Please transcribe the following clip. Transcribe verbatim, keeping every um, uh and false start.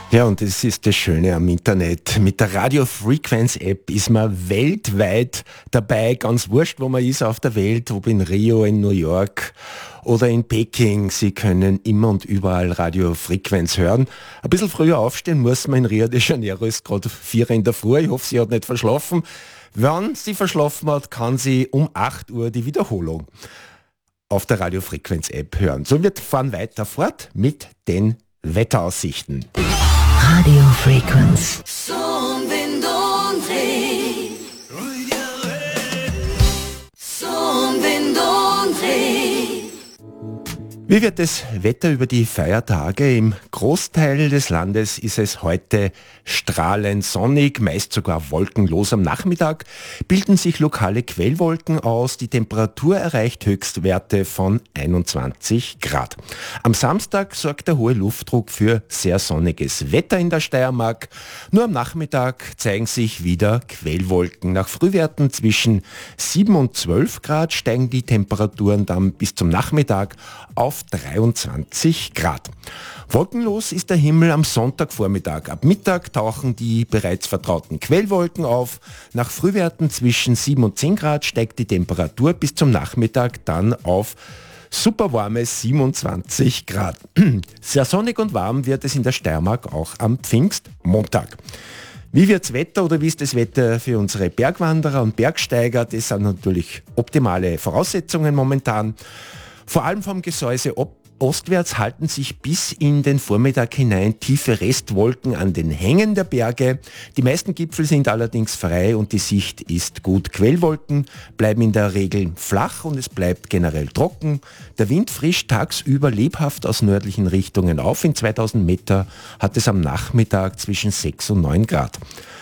Ja, und das ist das Schöne am Internet. Mit der Radio Frequenz App ist man weltweit dabei, ganz wurscht, wo man ist auf der Welt, ob in Rio, in New York oder in Peking. Sie können immer und überall Radio Frequenz hören. Ein bisschen früher aufstehen muss man in Rio de Janeiro, ist gerade vier in der Früh. Ich hoffe, sie hat nicht verschlafen. Wenn sie verschlafen hat, kann sie um acht Uhr die Wiederholung auf der Radio Frequenz App hören. So, wir fahren weiter fort mit den Wetteraussichten. Radio Frequenz. Son Wind und Reh. Son Wind und Reh. Wie wird das Wetter über die Feiertage? Im Großteil des Landes ist es heute strahlend sonnig, meist sogar wolkenlos. Am Nachmittag bilden sich lokale Quellwolken aus. Die Temperatur erreicht Höchstwerte von einundzwanzig Grad. Am Samstag sorgt der hohe Luftdruck für sehr sonniges Wetter in der Steiermark. Nur am Nachmittag zeigen sich wieder Quellwolken. Nach Frühwerten zwischen sieben und zwölf Grad steigen die Temperaturen dann bis zum Nachmittag auf dreiundzwanzig Grad. Wolkenlos ist der Himmel am Sonntagvormittag. Ab Mittag tauchen die bereits vertrauten Quellwolken auf. Nach Frühwerten zwischen sieben und zehn Grad steigt die Temperatur bis zum Nachmittag dann auf superwarme siebenundzwanzig Grad. Sehr sonnig und warm wird es in der Steiermark auch am Pfingstmontag. Wie wird's Wetter oder wie ist das Wetter für unsere Bergwanderer und Bergsteiger? Das sind natürlich optimale Voraussetzungen momentan. Vor allem vom Gesäuse ob ostwärts halten sich bis in den Vormittag hinein tiefe Restwolken an den Hängen der Berge. Die meisten Gipfel sind allerdings frei und die Sicht ist gut. Quellwolken bleiben in der Regel flach und es bleibt generell trocken. Der Wind frischt tagsüber lebhaft aus nördlichen Richtungen auf. In zweitausend Meter hat es am Nachmittag zwischen sechs und neun Grad.